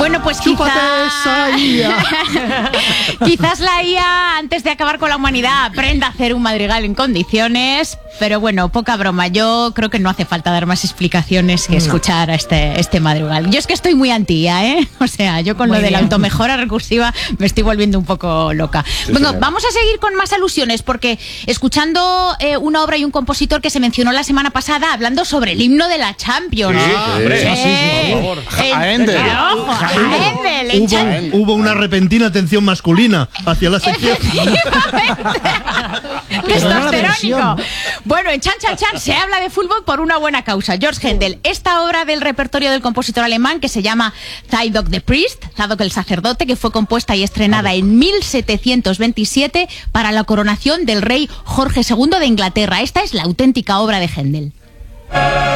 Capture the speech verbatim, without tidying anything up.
Bueno, pues Chúpate quizá... esa I A. Quizás la I A, antes de acabar con la humanidad, aprenda a hacer un madrigal en condiciones, pero bueno, poca broma. Yo creo que no hace falta dar más explicaciones que escuchar a este, este madrigal. Yo es que estoy muy anti I A, ¿eh? O sea, yo con Muy lo de la bien. automejora recursiva me estoy volviendo un poco loca. Sí, Bueno, señora. vamos a seguir con más alusiones, porque escuchando eh, una obra y un compositor que se mencionó la semana pasada hablando sobre el himno de la Champions. Sí, Ah, hombre. sí, sí, Eh, por favor. en- A Ender. Ojo, a Ender, en Hubo, Chan- hubo una repentina atención masculina hacia la sección. Testosterónico. Bueno, en Chan Chan Chan se habla de fútbol por una buena causa. George Händel, esta obra del repertorio del compositor alemán que se llama Zadok the Priest, Zadok el sacerdote, que fue compuesta y estrenada en mil setecientos veintisiete para la coronación del rey Jorge segundo de Inglaterra. Esta es la auténtica obra de Händel.